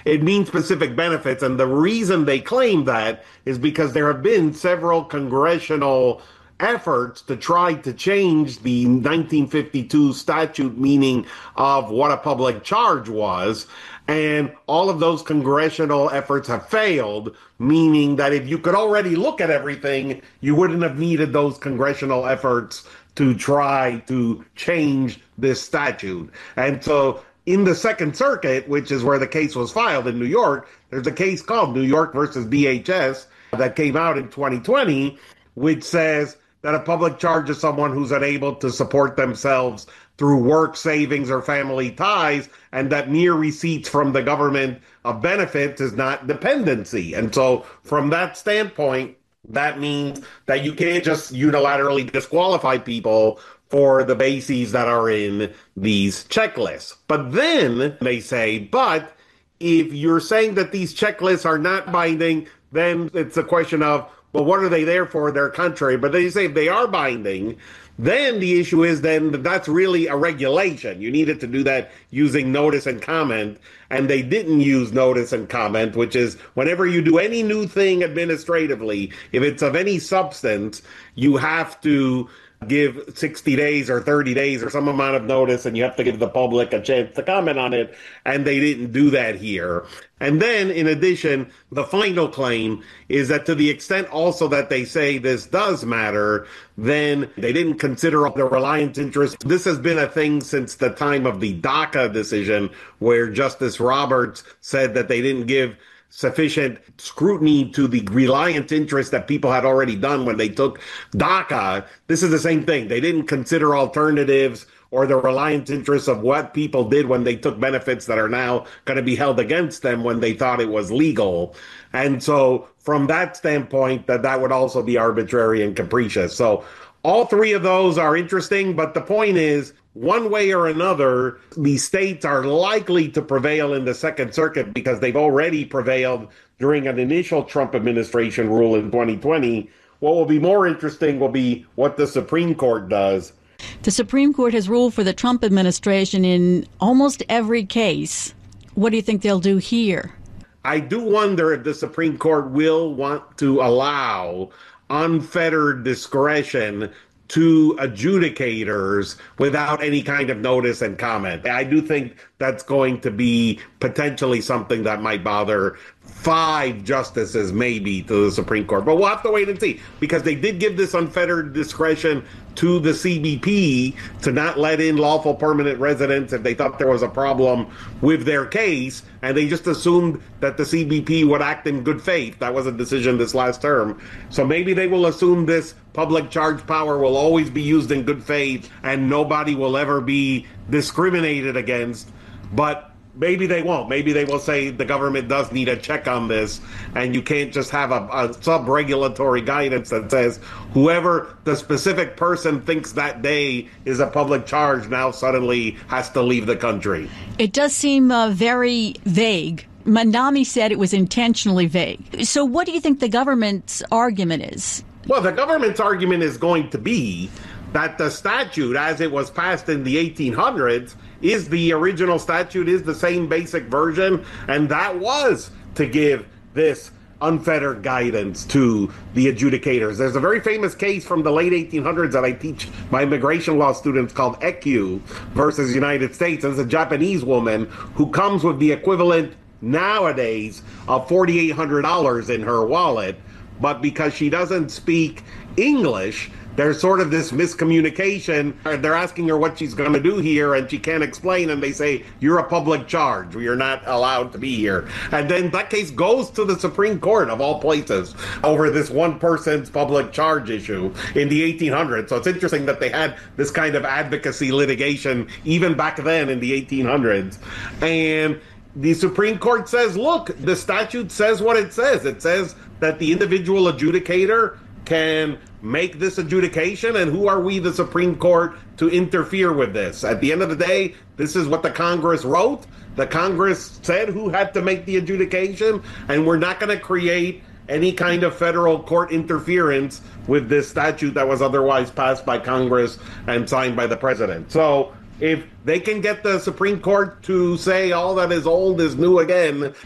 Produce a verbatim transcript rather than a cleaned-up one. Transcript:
It means specific benefits. And the reason they claim that is because there have been several congressional efforts to try to change the nineteen fifty-two statute meaning of what a public charge was. And all of those congressional efforts have failed, meaning that if you could already look at everything, you wouldn't have needed those congressional efforts to try to change this statute. And so in the Second Circuit, which is where the case was filed in New York, there's a case called New York versus D H S that came out in twenty twenty, which says that a public charge is someone who's unable to support themselves through work, savings, or family ties, and that mere receipts from the government of benefits is not dependency. And so from that standpoint, that means that you can't just unilaterally disqualify people for the bases that are in these checklists. But then they say, but if you're saying that these checklists are not binding, then it's a question of, well, what are they there for? They're contrary. But they say if they are binding, then the issue is then that that's really a regulation. You needed to do that using notice and comment, and they didn't use notice and comment, which is whenever you do any new thing administratively, if it's of any substance, you have to give sixty days or thirty days or some amount of notice, and you have to give the public a chance to comment on it, and they didn't do that here. And then, in addition, the final claim is that to the extent also that they say this does matter, then they didn't consider the reliance interest. This has been a thing since the time of the DACA decision, where Justice Roberts said that they didn't give sufficient scrutiny to the reliant interest that people had already done when they took DACA. This is the same thing. They didn't consider alternatives or the reliant interest of what people did when they took benefits that are now going to be held against them when they thought it was legal. And so from that standpoint, that that would also be arbitrary and capricious. So all three of those are interesting, but the point is, one way or another, the states are likely to prevail in the Second Circuit because they've already prevailed during an initial Trump administration rule in twenty twenty. What will be more interesting will be what the Supreme Court does. The Supreme Court has ruled for the Trump administration in almost every case. What do you think they'll do here? I do wonder if the Supreme Court will want to allow unfettered discretion to adjudicators without any kind of notice and comment. I do think that's going to be potentially something that might bother five justices maybe to the Supreme Court. But we'll have to wait and see, because they did give this unfettered discretion to the C B P to not let in lawful permanent residents if they thought there was a problem with their case, and they just assumed that the C B P would act in good faith. That was a decision this last term. So maybe they will assume this public charge power will always be used in good faith and nobody will ever be discriminated against. But maybe they won't. Maybe they will say the government does need a check on this, and you can't just have a, a sub-regulatory guidance that says whoever the specific person thinks that day is a public charge now suddenly has to leave the country. It does seem uh, very vague. Mamdani said it was intentionally vague. So what do you think the government's argument is? Well, the government's argument is going to be that the statute, as it was passed in the eighteen hundreds, is the original statute, is the same basic version, and that was to give this unfettered guidance to the adjudicators. There's a very famous case from the late eighteen hundreds that I teach my immigration law students called Eku versus United States. It's a Japanese woman who comes with the equivalent nowadays of four thousand eight hundred dollars in her wallet, but because she doesn't speak English, there's sort of this miscommunication. They're asking her what she's going to do here, and she can't explain, and they say, you're a public charge. You're not allowed to be here. And then that case goes to the Supreme Court, of all places, over this one person's public charge issue in the eighteen hundreds. So it's interesting that they had this kind of advocacy litigation even back then in the eighteen hundreds. And the Supreme Court says, look, the statute says what it says. It says that the individual adjudicator can make this adjudication, and who are we, the Supreme Court, to interfere with this? At the end of the day, this is what the Congress wrote. The Congress said who had to make the adjudication, and we're not going to create any kind of federal court interference with this statute that was otherwise passed by Congress and signed by the president. So if they can get the Supreme Court to say all that is old is new again,